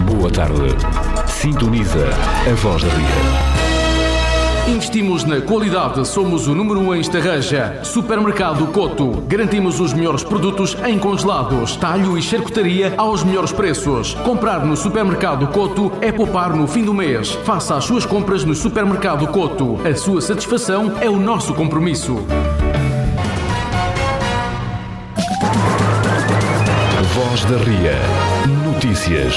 Boa tarde. Sintoniza a Voz da Ria. Investimos na qualidade, somos o número 1 em Estarreja. Supermercado Coto. Garantimos os melhores produtos em congelados, talho e charcutaria aos melhores preços. Comprar no Supermercado Coto é poupar no fim do mês. Faça as suas compras no Supermercado Coto. A sua satisfação é o nosso compromisso. Voz da Ria. Notícias.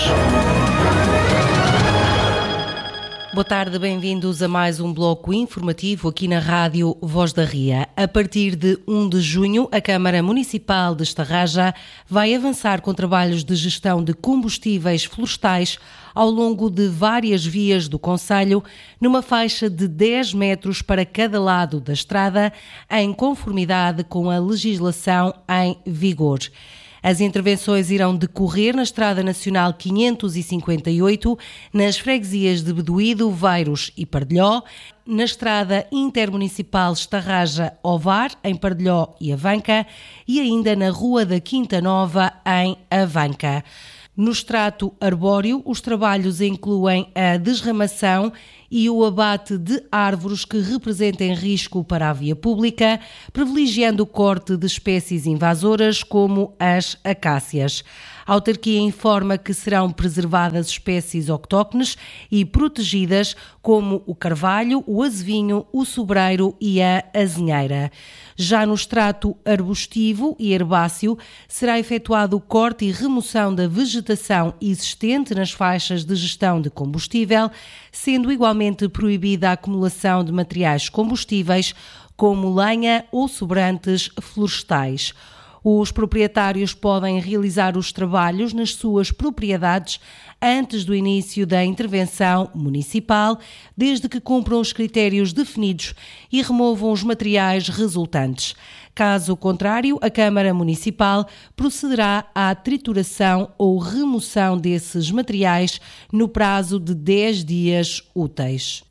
Boa tarde, bem-vindos a mais um bloco informativo aqui na Rádio Voz da Ria. A partir de 1 de junho, a Câmara Municipal de Estarreja vai avançar com trabalhos de gestão de combustíveis florestais ao longo de várias vias do concelho, numa faixa de 10 metros para cada lado da estrada, em conformidade com a legislação em vigor. As intervenções irão decorrer na Estrada Nacional 558, nas freguesias de Beduído, Veiros e Pardelhó, na Estrada Intermunicipal Estarreja-Ovar, em Pardelhó e Avanca, e ainda na Rua da Quinta Nova, em Avanca. No extrato arbóreo, os trabalhos incluem a desramação e o abate de árvores que representem risco para a via pública, privilegiando o corte de espécies invasoras como as acácias. A autarquia informa que serão preservadas espécies autóctones e protegidas como o carvalho, o azevinho, o sobreiro e a azinheira. Já no extrato arbustivo e herbáceo, será efetuado o corte e remoção da vegetação existente nas faixas de gestão de combustível, sendo igualmente proibida a acumulação de materiais combustíveis, como lenha ou sobrantes florestais. Os proprietários podem realizar os trabalhos nas suas propriedades antes do início da intervenção municipal, desde que cumpram os critérios definidos e removam os materiais resultantes. Caso contrário, a Câmara Municipal procederá à trituração ou remoção desses materiais no prazo de 10 dias úteis.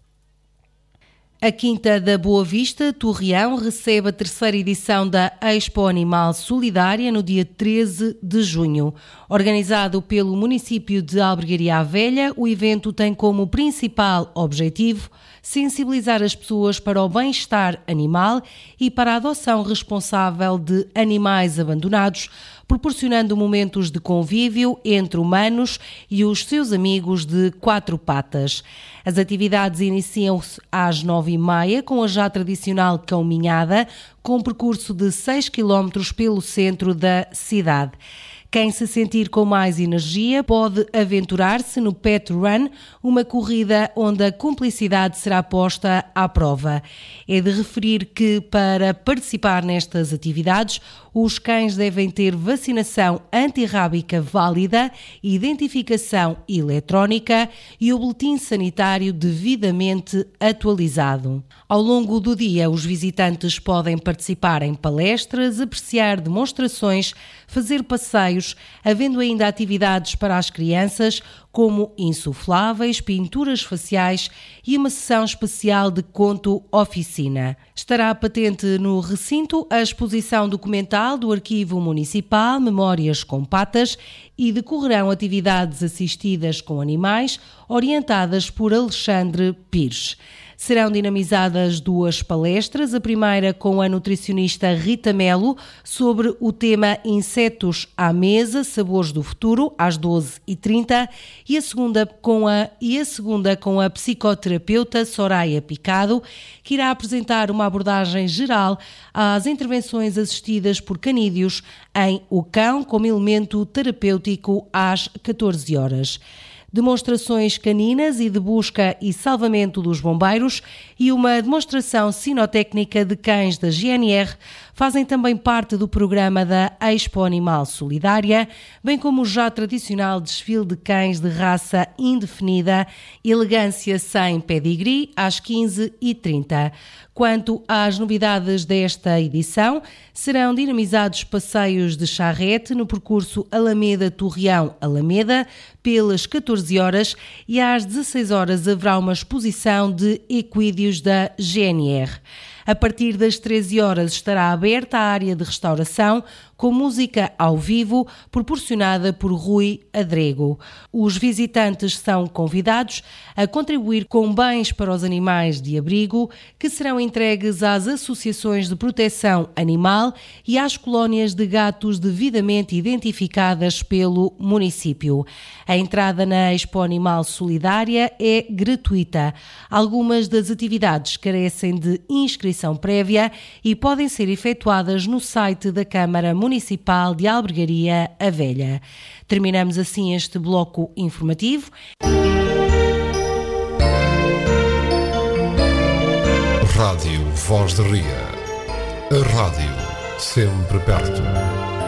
A Quinta da Boa Vista, Torreão, recebe a terceira edição da Expo Animal Solidária no dia 13 de junho. Organizado pelo município de Albergaria à Velha, o evento tem como principal objetivo sensibilizar as pessoas para o bem-estar animal e para a adoção responsável de animais abandonados, proporcionando momentos de convívio entre humanos e os seus amigos de quatro patas. As atividades iniciam-se às 9h30 com a já tradicional caminhada, com percurso de 6 km pelo centro da cidade. Quem se sentir com mais energia pode aventurar-se no Pet Run, uma corrida onde a cumplicidade será posta à prova. É de referir que, para participar nestas atividades, os cães devem ter vacinação antirrábica válida, identificação eletrónica e o boletim sanitário devidamente atualizado. Ao longo do dia, os visitantes podem participar em palestras, apreciar demonstrações, fazer passeios, havendo ainda atividades para as crianças, como insufláveis, pinturas faciais e uma sessão especial de conto-oficina. Estará patente no recinto a exposição documental do Arquivo Municipal Memórias com Patas e decorrerão atividades assistidas com animais orientadas por Alexandre Pires. Serão dinamizadas 2 palestras, a primeira com a nutricionista Rita Melo sobre o tema Insetos à Mesa, Sabores do Futuro, às 12h30, e a segunda com a psicoterapeuta Soraya Picado, que irá apresentar uma abordagem geral às intervenções assistidas por canídeos em O Cão como elemento terapêutico às 14 horas. Demonstrações caninas e de busca e salvamento dos bombeiros e uma demonstração sinotécnica de cães da GNR fazem também parte do programa da Expo Animal Solidária, bem como o já tradicional desfile de cães de raça indefinida, elegância sem pedigree, às 15h30. Quanto às novidades desta edição, serão dinamizados passeios de charrete no percurso Alameda-Torreão-Alameda pelas 14 horas e às 16 horas haverá uma exposição de equídeos da GNR. A partir das 13 horas estará aberta a área de restauração com música ao vivo proporcionada por Rui Adrego. Os visitantes são convidados a contribuir com bens para os animais de abrigo que serão entregues às associações de proteção animal e às colónias de gatos devidamente identificadas pelo município. A entrada na Expo Animal Solidária é gratuita. Algumas das atividades carecem de inscrição prévia e podem ser efetuadas no site da Câmara Municipal de Albergaria A Velha. Terminamos assim este bloco informativo. Rádio Voz da Ria. A rádio sempre perto.